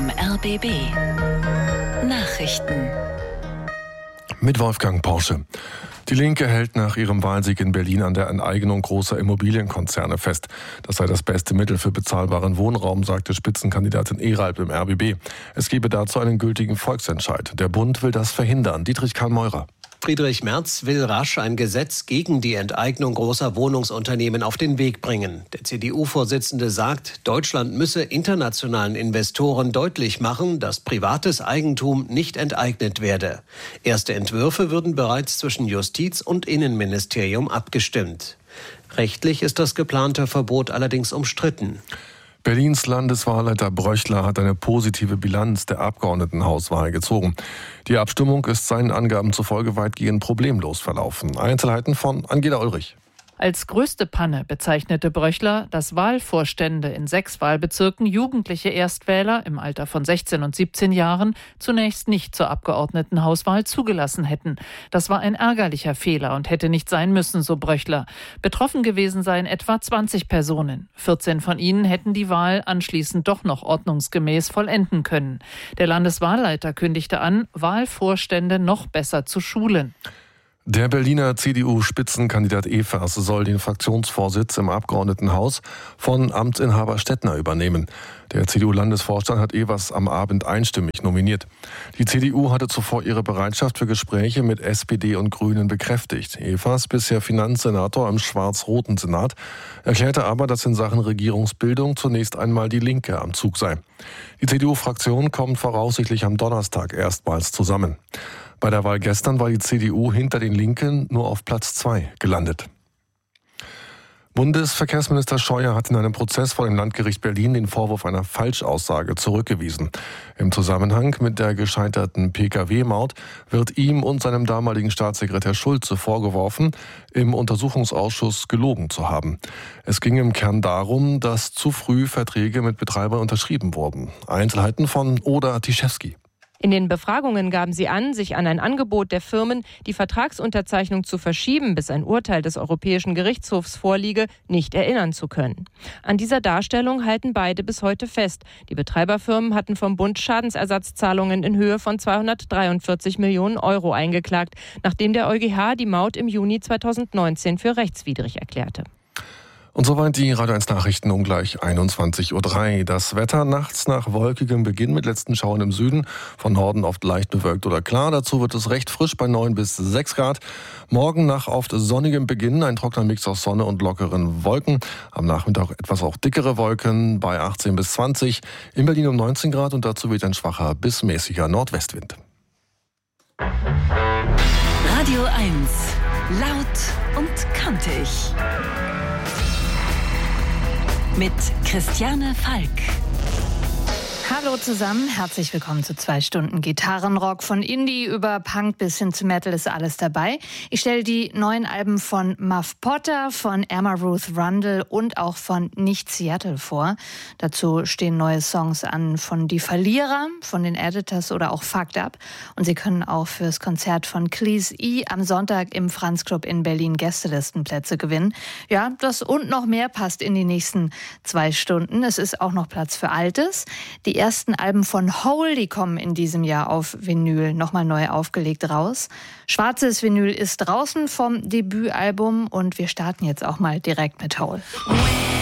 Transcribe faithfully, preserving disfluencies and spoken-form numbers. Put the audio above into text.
beim R B B. Nachrichten mit Wolfgang Porsche. Die Linke hält nach ihrem Wahlsieg in Berlin an der Enteignung großer Immobilienkonzerne fest. Das sei das beste Mittel für bezahlbaren Wohnraum, sagte Spitzenkandidatin Eralb im R B B. Es gebe dazu einen gültigen Volksentscheid. Der Bund will das verhindern. Dietrich Karl Meurer. Friedrich Merz will rasch ein Gesetz gegen die Enteignung großer Wohnungsunternehmen auf den Weg bringen. Der C D U-Vorsitzende sagt, Deutschland müsse internationalen Investoren deutlich machen, dass privates Eigentum nicht enteignet werde. Erste Entwürfe würden bereits zwischen Justiz- und Innenministerium abgestimmt. Rechtlich ist das geplante Verbot allerdings umstritten. Berlins Landeswahlleiter Bröchler hat eine positive Bilanz der Abgeordnetenhauswahl gezogen. Die Abstimmung ist seinen Angaben zufolge weitgehend problemlos verlaufen. Einzelheiten von Angela Ulrich. Als größte Panne bezeichnete Bröchler, dass Wahlvorstände in sechs Wahlbezirken jugendliche Erstwähler im Alter von sechzehn und siebzehn Jahren zunächst nicht zur Abgeordnetenhauswahl zugelassen hätten. Das war ein ärgerlicher Fehler und hätte nicht sein müssen, so Bröchler. Betroffen gewesen seien etwa zwanzig Personen. vierzehn von ihnen hätten die Wahl anschließend doch noch ordnungsgemäß vollenden können. Der Landeswahlleiter kündigte an, Wahlvorstände noch besser zu schulen. Der Berliner C D U-Spitzenkandidat Evers soll den Fraktionsvorsitz im Abgeordnetenhaus von Amtsinhaber Stettner übernehmen. Der C D U-Landesvorstand hat Evers am Abend einstimmig nominiert. Die C D U hatte zuvor ihre Bereitschaft für Gespräche mit S P D und Grünen bekräftigt. Evers, bisher Finanzsenator im schwarz-roten Senat, erklärte aber, dass in Sachen Regierungsbildung zunächst einmal die Linke am Zug sei. Die C D U-Fraktion kommt voraussichtlich am Donnerstag erstmals zusammen. Bei der Wahl gestern war die C D U hinter den Linken nur auf Platz zwei gelandet. Bundesverkehrsminister Scheuer hat in einem Prozess vor dem Landgericht Berlin den Vorwurf einer Falschaussage zurückgewiesen. Im Zusammenhang mit der gescheiterten P K W-Maut wird ihm und seinem damaligen Staatssekretär Schulze vorgeworfen, im Untersuchungsausschuss gelogen zu haben. Es ging im Kern darum, dass zu früh Verträge mit Betreibern unterschrieben wurden. Einzelheiten von Oda Tischewski. In den Befragungen gaben sie an, sich an ein Angebot der Firmen, die Vertragsunterzeichnung zu verschieben, bis ein Urteil des Europäischen Gerichtshofs vorliege, nicht erinnern zu können. An dieser Darstellung halten beide bis heute fest. Die Betreiberfirmen hatten vom Bund Schadensersatzzahlungen in Höhe von zweihundertdreiundvierzig Millionen Euro eingeklagt, nachdem der EuGH die Maut im Juni zweitausendneunzehn für rechtswidrig erklärte. Und soweit die Radio eins Nachrichten um gleich einundzwanzig Uhr drei. Das Wetter nachts nach wolkigem Beginn mit letzten Schauern im Süden. Von Norden oft leicht bewölkt oder klar. Dazu wird es recht frisch bei neun bis sechs Grad. Morgen nach oft sonnigem Beginn ein trockener Mix aus Sonne und lockeren Wolken. Am Nachmittag etwas auch dickere Wolken bei achtzehn bis zwanzig. In Berlin um neunzehn Grad und dazu weht ein schwacher bis mäßiger Nordwestwind. Radio eins. Laut und kantig. Mit Christiane Falk. Hallo zusammen, herzlich willkommen zu zwei Stunden Gitarrenrock. Von Indie über Punk bis hin zu Metal ist alles dabei. Ich stelle die neuen Alben von Muff Potter, von Emma Ruth Rundle und auch von Nicht Seattle vor. Dazu stehen neue Songs an von Die Verlierer, von den Editors oder auch Fucked Up. Und Sie können auch fürs Konzert von Cleese E am Sonntag im Franz Club in Berlin Gästelistenplätze gewinnen. Ja, das und noch mehr passt in die nächsten zwei Stunden. Es ist auch noch Platz für Altes. Die ersten Alben von Hole, die kommen in diesem Jahr auf Vinyl nochmal neu aufgelegt raus. Schwarzes Vinyl ist draußen vom Debütalbum und wir starten jetzt auch mal direkt mit Hole.